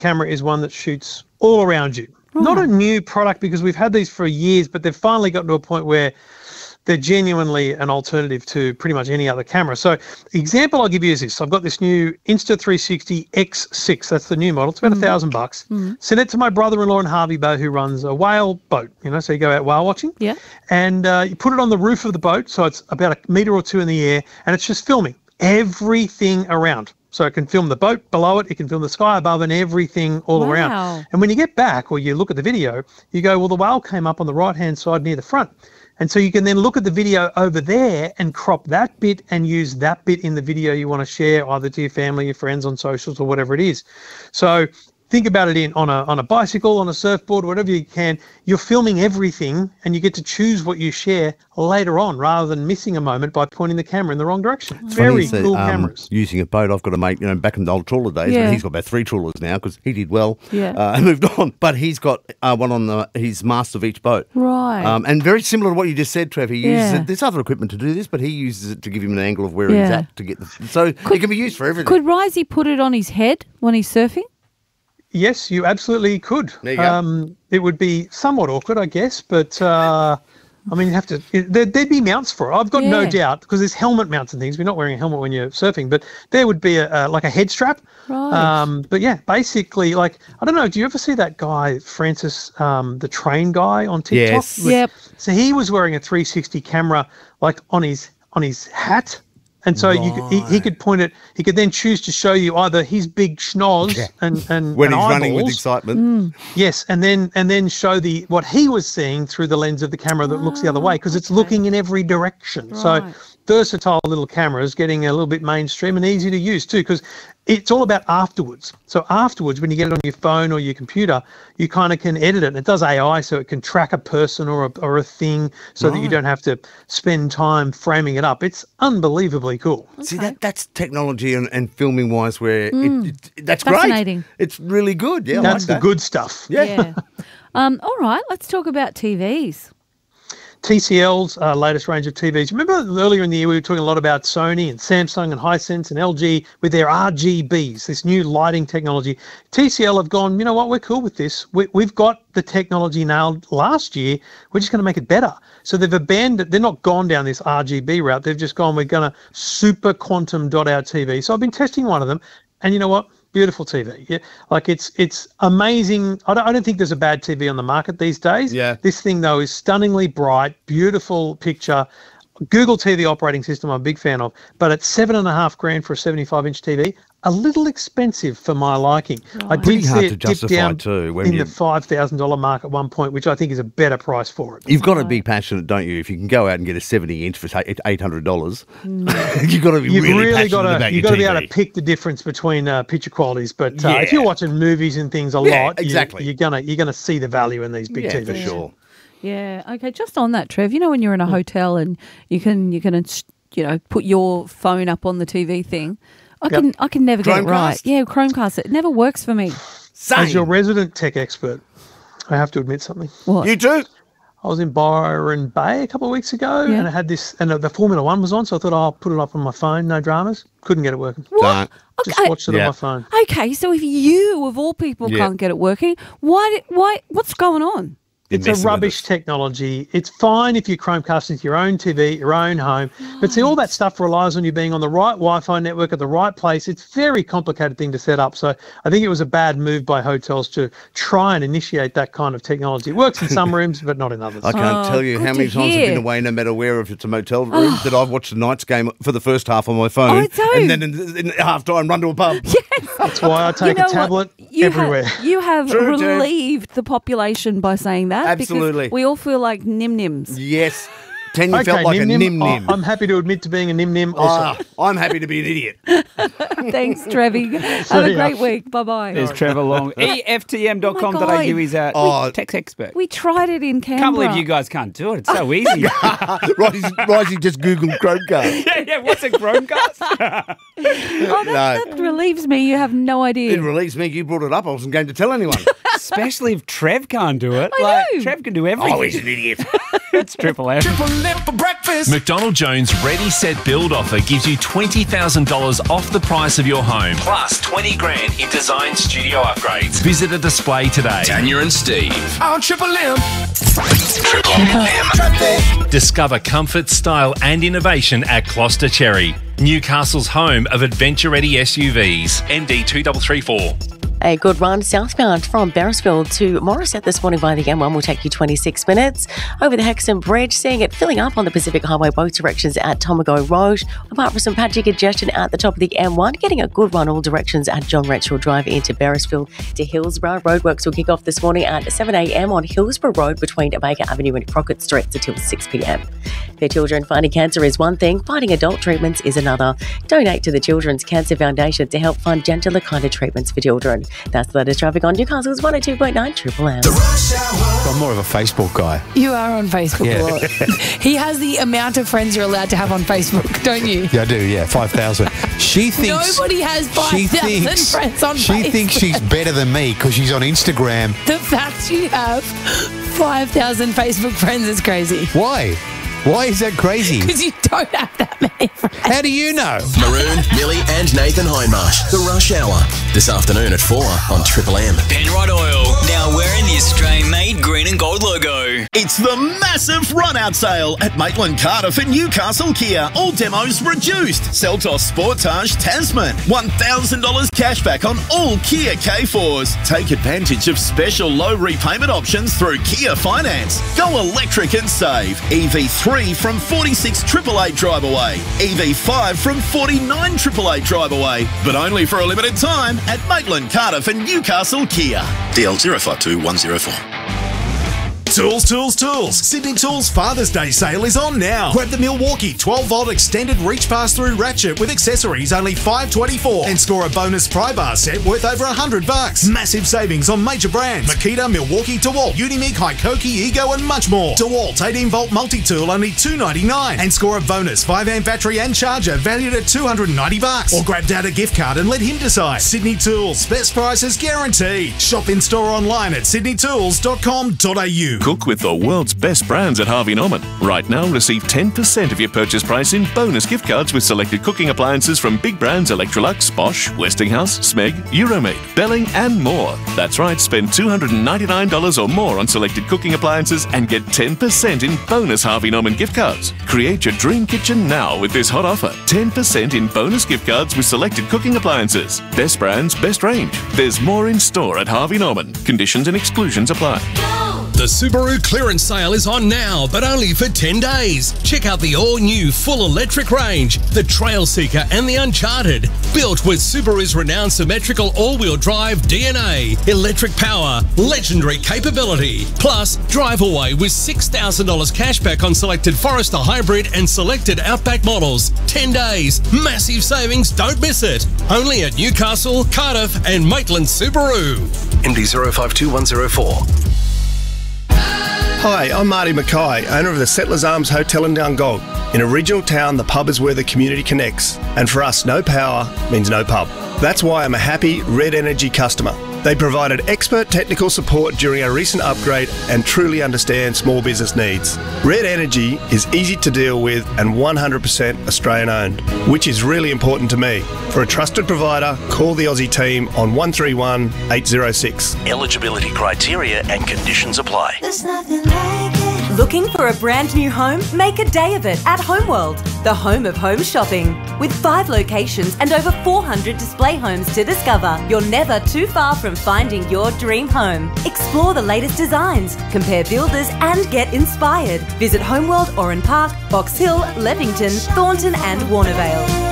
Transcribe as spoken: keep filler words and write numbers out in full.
camera is one that shoots all around you. Oh. Not a new product because we've had these for years, but they've finally gotten to a point where they're genuinely an alternative to pretty much any other camera. So the example I'll give you is this. I've got this new Insta three sixty X six. That's the new model. It's about a mm. thousand bucks. Mm. Sent it to my brother-in-law in Harvey Bay who runs a whale boat. You know, so you go out whale watching. Yeah. And uh, you put it on the roof of the boat, so it's about a metre or two in the air, and it's just filming everything around. So it can film the boat below it, it can film the sky above and everything all Wow. around. And when you get back or you look at the video, you go, well, the whale came up on the right-hand side near the front. And so you can then look at the video over there and crop that bit and use that bit in the video you want to share either to your family, your friends on socials or whatever it is. So think about it in on a on a bicycle, on a surfboard, whatever you can. You're filming everything and you get to choose what you share later on rather than missing a moment by pointing the camera in the wrong direction. It's very Funny, cool um, cameras. Using a boat, I've got a mate, you know, back in the old trawler days, Yeah. but he's got about three trawlers now because he did well Yeah. uh, and moved on. But he's got uh, one on the his mast of each boat. Right. Um, and very similar to what you just said, Trev. He uses Yeah. it. There's other equipment to do this, but he uses it to give him an angle of where he's Yeah. at to get the. So it can be used for everything. Could Risey put it on his head when he's surfing? Yes, you absolutely could. There you go. Um, it would be somewhat awkward, I guess, but uh, I mean, you have to. There, there'd be mounts for it. I've got no Yeah. doubt because there's helmet mounts and things. We're not wearing a helmet when you're surfing, but there would be a, a like a head strap. Right. Um, but yeah, basically, like I don't know. Do you ever see that guy Francis, um, the train guy on TikTok? Yes. Yep. So he was wearing a three sixty camera like on his on his hat. And so you could, he, he could point it. He could then choose to show you either his big schnoz Yeah. and and when and he's running with eyeballs. excitement. Yes, and then and then show the what he was seeing through the lens of the camera that looks the other way because it's okay. looking in every direction. So Right. versatile little cameras, getting a little bit mainstream and easy to use too because it's all about afterwards. So afterwards, when you get it on your phone or your computer, you kind of can edit it. And it does A I, so it can track a person or a, or a thing so that you don't have to spend time framing it up. It's unbelievably cool. See, that that's technology and, and filming wise where it, it, that's Fascinating. great. It's really good. Yeah, I That's like the that. good stuff. Yeah. Yeah. um, all right, let's talk about T Vs. T C L's uh, latest range of T Vs. Remember earlier in the year we were talking a lot about Sony and Samsung and Hisense and L G with their R G Bs, this new lighting technology. T C L have gone, you know what, we're cool with this. We, we've got the technology nailed last year. We're just going to make it better. So they've abandoned, they're not gone down this R G B route. They've just gone, we're going to super quantum dot our T V. So I've been testing one of them and you know what? Beautiful T V. Yeah, like it's it's amazing. I don't, I don't think there's a bad T V on the market these days. Yeah. This thing though is stunningly bright, beautiful picture. Google T V operating system I'm a big fan of, but at seven and a half grand for a seventy-five inch T V, a little expensive for my liking. I did Pretty see hard it to dip justify down too when in you- the five thousand dollar mark at one point, which I think is a better price for it. You've got to be passionate, don't you? If you can go out and get a seventy inch for say eight hundred dollars, you've got to be You've really, really, passionate got to about you've your got to T V. be able to pick the difference between uh, picture qualities. But uh, Yeah. if you're watching movies and things a Yeah, lot, you- exactly. you're gonna you're gonna see the value in these big yeah, T Vs. for sure. Yeah. Okay. Just on that, Trev. You know when you're in a hotel and you can you can you know put your phone up on the T V thing. I Yep. can I can never get it right. Chromecast? Yeah, Chromecast. It never works for me. Same. As your resident tech expert, I have to admit something. What? You too? I was in Byron Bay a couple of weeks ago, Yeah. and I had this, and the Formula One was on, so I thought, oh, I'll put it up on my phone, no dramas. Couldn't get it working. Don't. Just Okay. watched it Yeah. on my phone. Okay, so if you of all people Yeah. can't get it working, why? did- Why? What's going on? You're It's messing a with rubbish us. technology. It's fine if you Chromecast into your own T V, your own home, but see, all that stuff relies on you being on the right Wi-Fi network at the right place. It's a very complicated thing to set up. So I think it was a bad move by hotels to try and initiate that kind of technology. It works in some rooms, but not in others. I can't Oh, tell you good how many to times I've hear. been away, no matter where, if it's a motel room, that I've watched the Knights game for the first half on my phone, Oh, so- and then in, in half time run to a pub. That's why I take you know a tablet what? You everywhere. Have, you have True, Jeff. relieved the population by saying that. Absolutely. Because we all feel like nim-nims. Yes. Ten, you Okay, felt like nim a nim. nim nim. I'm happy to admit to being a nim nim also. Ah, I'm happy to be an idiot. Thanks, Trevi. Have See a ya. great week. Bye-bye. There's Trevor Long. E F T M dot com dot a u is our Oh, tech expert. We tried it in Canberra. Can't believe you guys can't do it. It's so easy. Risey, Risey just Googled Chromecast. yeah, yeah. What's a Chromecast? Oh, that, No. that relieves me. You have no idea. It relieves me. You brought it up. I wasn't going to tell anyone. Especially if Trev can't do it. I like, know. Trev can do everything. Oh, he's an idiot. It's Triple M. Triple M for breakfast. McDonald Jones Ready Set Build offer gives you twenty thousand dollars off the price of your home, plus twenty grand in design studio upgrades. Visit a display today. Tanya and Steve on Triple M. Triple M. Traffic. Discover comfort, style, and innovation at Gloucester Cherry, Newcastle's home of adventure-ready S U Vs. N D two three three four. A good run southbound from Beresfield to Morisset this morning by the M one will take you twenty-six minutes. Over the Hexham Bridge, seeing it filling up on the Pacific Highway both directions at Tomago Road. Apart from some patchy congestion at the top of the M one, getting a good run all directions at John Retshaw Drive into Beresfield to Hillsborough. Roadworks will kick off this morning at seven a.m. on Hillsborough Road between Baker Avenue and Crockett Streets until six p.m. For children, fighting cancer is one thing, fighting adult treatments is another. Donate to the Children's Cancer Foundation to help fund gentler kind of treatments for children. That's the latest traffic on Newcastle's one oh two point nine Triple M. I'm more of a Facebook guy. You are on Facebook Yeah. a lot. He has the amount of friends you're allowed to have on Facebook, don't you? Yeah, I do, yeah, five thousand. She thinks... Nobody has she five thousand thinks- friends on She Facebook. thinks she's better than me because she's on Instagram. The fact you have five thousand Facebook friends is crazy. Why? Why is that crazy? Because you don't have that many friends. How do you know? Maroon, Millie and Nathan Hindmarsh. The Rush Hour. This afternoon at four on Triple M. Penrite Oil, now wearing the Australian-made green and gold logo. It's the massive run-out sale at Maitland Cardiff and Newcastle Kia. All demos reduced. Seltos Sportage Tasman. one thousand dollars cashback on all Kia K fours. Take advantage of special low repayment options through Kia Finance. Go electric and save. E V three from forty-six triple eight drive away. E V five from forty-nine triple eight drive away. But only for a limited time at Maitland Cardiff and Newcastle Kia. D L zero five two one zero four. Tools, tools, tools. Sydney Tools Father's Day sale is on now. Grab the Milwaukee twelve volt extended reach pass-through ratchet with accessories only five twenty-four and score a bonus pry bar set worth over one hundred bucks. Massive savings on major brands. Makita, Milwaukee, DeWalt, Unimig, Hikoki, Ego and much more. DeWalt eighteen volt multi-tool only two ninety-nine and score a bonus five amp battery and charger valued at two hundred ninety bucks. Or grab Dad a gift card and let him decide. Sydney Tools, best prices guaranteed. Shop in store online at sydney tools dot com dot a u. Cook with the world's best brands at Harvey Norman. Right now, receive ten percent of your purchase price in bonus gift cards with selected cooking appliances from big brands Electrolux, Bosch, Westinghouse, Smeg, Euromade, Belling and more. That's right, spend two hundred ninety-nine dollars or more on selected cooking appliances and get ten percent in bonus Harvey Norman gift cards. Create your dream kitchen now with this hot offer. ten percent in bonus gift cards with selected cooking appliances. Best brands, best range. There's more in store at Harvey Norman. Conditions and exclusions apply. The Subaru clearance sale is on now, but only for ten days. Check out the all-new full electric range, the Trail Seeker and the Uncharted. Built with Subaru's renowned symmetrical all-wheel drive D N A, electric power, legendary capability. Plus, drive away with six thousand dollars cashback on selected Forester Hybrid and selected Outback models. ten days, massive savings, don't miss it. Only at Newcastle, Cardiff and Maitland Subaru. M D zero five two one zero four. Hi, I'm Marty Mackay, owner of the Settlers Arms Hotel in Dungog. In a regional town, the pub is where the community connects. And for us, no power means no pub. That's why I'm a happy Red Energy customer. They provided expert technical support during our recent upgrade and truly understand small business needs. Red Energy is easy to deal with and one hundred percent Australian owned, which is really important to me. For a trusted provider, call the Aussie team on one three one eight zero six. Eligibility criteria and conditions apply. There's nothing like it. Looking for a brand new home? Make a day of it at Homeworld, the home of home shopping. With five locations and over four hundred display homes to discover, you're never too far from finding your dream home. Explore the latest designs, compare builders and get inspired. Visit Homeworld Oran Park, Box Hill, Levington, Thornton and Warnervale.